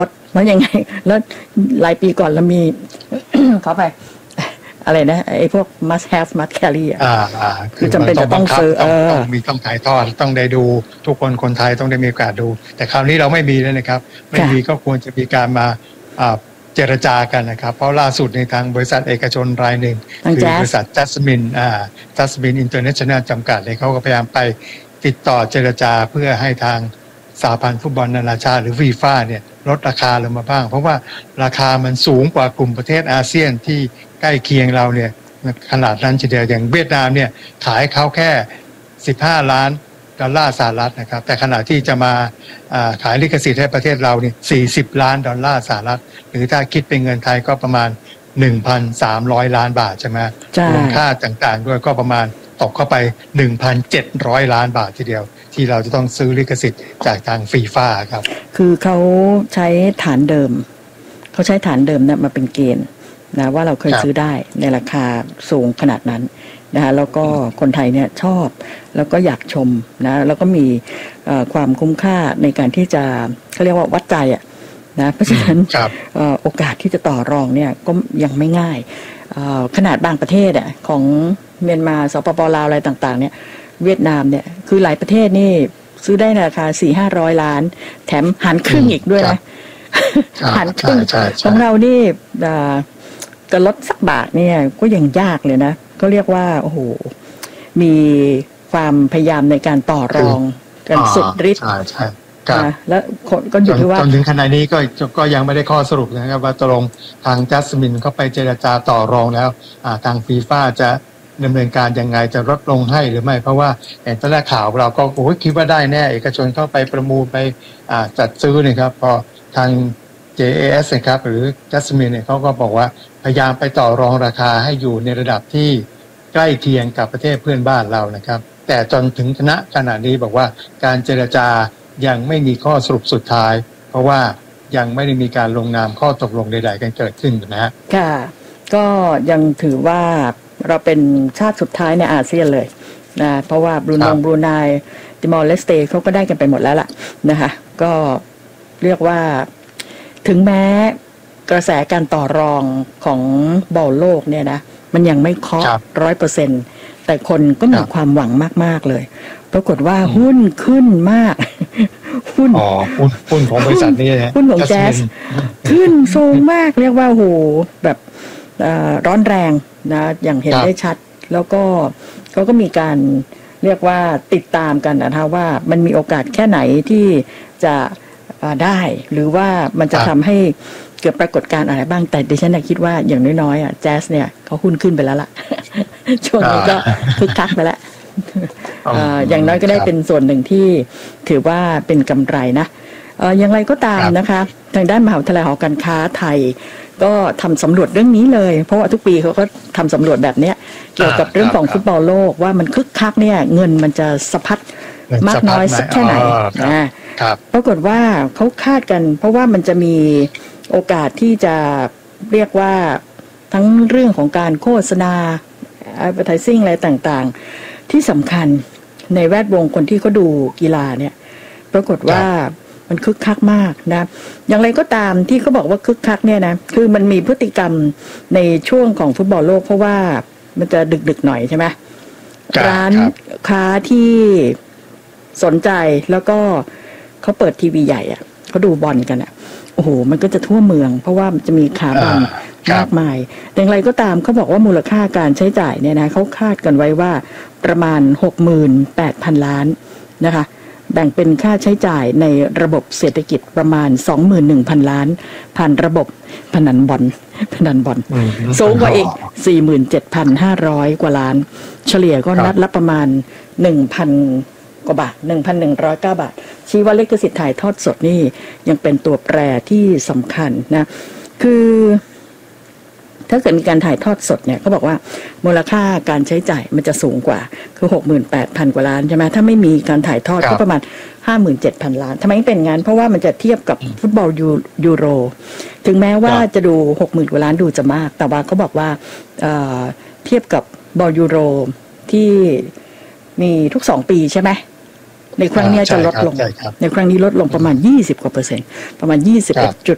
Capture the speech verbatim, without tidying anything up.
แล้วยังไงแล้วหลายปีก่อนเรามี ขอไปอะไรนะไอ้พวก must have must carry อ่ะคือจำเป็นจะต้องซื้อเออมีต้องถ่ายทอดต้องได้ดูทุกคนคนไทยต้องได้มีโอกาสดูแต่คราวนี้เราไม่มีแล้วนะครับไม่มีก็ควรจะมีการมาเจรจากันนะครับเพราะล่าสุดในทางบริษัทเอกชนรายหนึ่งคือบริษัท Jasmine อ่า Jasmine International จำกัดเลยเขาก็พยายามไปติดต่อเจรจาเพื่อให้ทางสหพันธ์ฟุตบอลนานาชาติหรือฟีฟ่าเนี่ยลดราคาลงมาบ้างเพราะว่าราคามันสูงกว่ากลุ่มประเทศอาเซียนที่ใกล้เคียงเราเนี่ยขนาดนั้นทีเดียวอย่างเวียดนามเนี่ยขายเขาแค่สิบห้าล้านดอลลาร์สหรัฐนะครับแต่ขณะที่จะมาขายลิขสิทธิ์ให้ประเทศเราเนี่ยสี่สิบล้านดอลลาร์สหรัฐหรือถ้าคิดเป็นเงินไทยก็ประมาณ หนึ่งพันสามร้อย ล้านบาทใช่ไหมรวมค่าต่างๆด้วยก็ประมาณตกเข้าไป หนึ่งพันเจ็ดร้อย ล้านบาททีเดียวที่เราจะต้องซื้อลิขสิทธิ์จากทางฟีฟ่าครับคือเขาใช้ฐานเดิมเขาใช้ฐานเดิมเนี่ยมาเป็นเกณฑ์นะว่าเราเคยซื้อได้ในราคาสูงขนาดนั้นนะคะแล้วก็คนไทยเนี่ยชอบแล้วก็อยากชมนะแล้วก็มีความคุ้มค่าในการที่จะเขาเรียกว่าวัดใจอ่ะนะเพราะฉะนั้นโอกาสที่จะต่อรองเนี่ยก็ยังไม่ง่ายขนาดบางประเทศอ่ะของเมียนมาสปปลาวอะไรต่างๆเนี่ยเวียดนามเนี่ยคือหลายประเทศนี่ซื้อได้ในราคา สี่ห้าร้อย ล้านแถมหันครึ่งอีกด้วยนะหันครึ่งของเรานี่จะลดสักบาทเนี่ยก็ยังยากเลยนะก็เรียกว่าโอ้โหมีความพยายามในการต่อรองกันสุดฤทธิ์แล้วก็อยู่ที่ว่าจนถึงขณะนี้ก็ก็ยังไม่ได้ข้อสรุปนะครับว่าตกลงทางจัสมินเข้าไปเจรจาต่อรองแล้วทางฟีฟ่าจะดำเนินการยังไงจะลดลงให้หรือไม่เพราะว่าเห็นตอนแรกข่าวเราก็โอ้คิดว่าได้แน่เอกชนเข้าไปประมูลไปจัดซื้อนะครับพอทาง เจ เอ เอส นะครับหรือ Jasmine เนี่ยเขาก็บอกว่าพยายามไปต่อรองราคาให้อยู่ในระดับที่ใกล้เคียงกับประเทศเพื่อนบ้านเรานะครับแต่จนถึงณขณะนี้บอกว่าการเจรจายังไม่มีข้อสรุปสุดท้ายเพราะว่ายังไม่ได้มีการลงนามข้อตกลงใดๆกันเกิดขึ้นนะฮะค่ะก็ยังถือว่าเราเป็นชาติสุดท้ายในอาเซียนเลยนะเพราะว่าบรูไนบรูไนติมอร์เลสเตเขาก็ได้กันไปหมดแล้วล่ะนะคะก็เรียกว่าถึงแม้กระแสการต่อรองของบอลโลกเนี่ยนะมันยังไม่เคาะร้อยเปอร์เซ็นต์แต่คนก็มีความหวังมากๆเลยปรากฏว่าหุ้นขึ้นมากหุ้นอ๋อหุ้นหุ้นของบริษัทนี้นะหุ้นของแจ๊สขึ้นสูงมากเรียกว่าโหแบบร้อนแรงนะอย่างเห็นได้ชัดแล้วก็เขาก็มีการเรียกว่าติดตามกันนะว่ามันมีโอกาสแค่ไหนที่จะได้หรือว่ามันจะทำให้เกิดปรากฏการณ์อะไรบ้างแต่ดิฉันคิดว่าอย่างน้อยๆอ่ะแจ๊สเนี่ยเขาหุ้นขึ้นไปแล้วล่ะช่วงนี้ก็คึกคักไปแล้วอย่างน้อยก็ได้เป็นส่วนหนึ่งที่ถือว่าเป็นกำไรนะอย่างไรก็ตามนะคะทางด้านมหาวิทยาลัยหอการค้าไทยก็ทำสำรวจเรื่องนี้เลยเพราะว่าทุกปีเขาก็ทำสำรวจแบบนี้เกี่ยวกับเรื่องของฟุตบอลโลกว่ามันคึกคักเนี่ยเงินมันจะสะพัดมากน้อยสักแค่ไหนนะปรากฏว่าเขาคาดกันเพราะว่ามันจะมีโอกาสที่จะเรียกว่าทั้งเรื่องของการโฆษณา advertising อะไรต่างๆที่สำคัญในแวดวงคนที่เขาดูกีฬาเนี่ยปรากฏว่ามันคึกคักมากนะอย่างไรก็ตามที่เขาบอกว่าคึกคักเนี่ยนะคือมันมีพฤติกรรมในช่วงของฟุตบอลโลกเพราะว่ามันจะดึกๆหน่อยใช่ไหมร้านค้าที่สนใจแล้วก็เขาเปิดทีวีใหญ่อ่ะเขาดูบอลกันอ่ะโอ้โหมันก็จะทั่วเมืองเพราะว่ามันจะมีขาบอลมากมายแต่อย่างไรก็ตามเขาบอกว่ามูลค่าการใช้จ่ายเนี่ยนะเขาคาดกันไว้ว่าประมาณ หกหมื่นแปดพัน ล้านนะคะแบ่งเป็นค่าใช้จ่ายในระบบเศรษฐกิจประมาณ สองหมื่นหนึ่งพัน ล้านผ่านระบบพนันบอลพนันบอลสูงกว่าอีก สี่หมื่นเจ็ดพันห้าร้อย กว่าล้านเฉลี่ยก็นัดละประมาณ หนึ่งพัน กว่าบาท หนึ่งพันหนึ่งร้อยเก้า บาทชี้ว่าลิขสิทธิ์ถ่ายทอดสดนี่ยังเป็นตัวแปรที่สำคัญนะคือถ้าเกิดมีการถ่ายทอดสดเนี่ยเขาบอกว่ามูลค่าการใช้จ่ายมันจะสูงกว่าคือ หกหมื่นแปดพัน กว่าล้านใช่ไหมถ้าไม่มีการถ่ายทอดก็ประมาณ ห้าหมื่นเจ็ดพัน ล้านทำไมเป็นงั้นเพราะว่ามันจะเทียบกับฟุตบอลยูโรถึงแม้ว่าจะดู หกหมื่น กว่าล้านดูจะมากแต่ว่าเขาบอกว่า เอ่อ เทียบกับบอลยูโรที่มีทุกสองปีใช่ไหมในครั้งนี้จะลดลงในครั้งนี้ลดลงประมาณยี่สิบกว่าเปอร์เซ็นต์ประมาณ ยี่สิบเอ็ดจุด